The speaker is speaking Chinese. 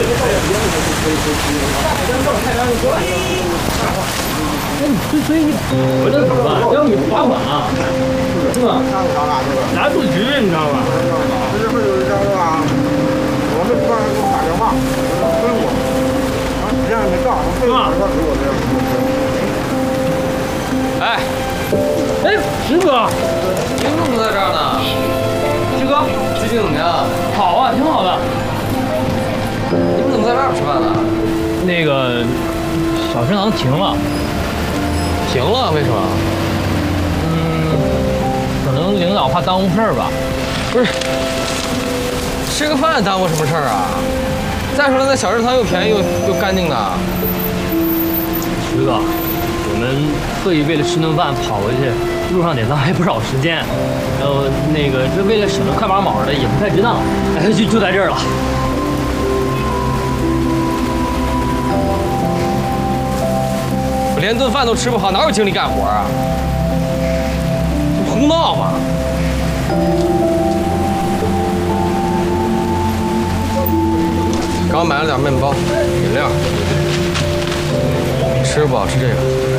所以你我这怎么办？要你罚款啊，是吧？拿不直，你知道吧？ 这会有一张是吧？我们突然给我打电话，催我，实际上没到，催我说给我这样。 哎，石哥， 您怎么在这儿呢？ 石哥， 最近怎么样？ 好啊，挺好的。 你们怎么在外边吃饭呢？ 那个小食堂停了。 停了？为什么？ 可能领导怕耽误事儿吧。 不是，吃个饭耽误什么事儿啊？再说了，那小食堂又便宜又干净的。 石哥，我们特意为了吃顿饭跑回去，路上得浪费不少时间。然后那个这为了省得快把毛的，也不太值当。哎，就在这儿了。 我连顿饭都吃不好，哪有精力干活啊？胡闹吧！刚买了点面包、饮料，吃不好吃这个。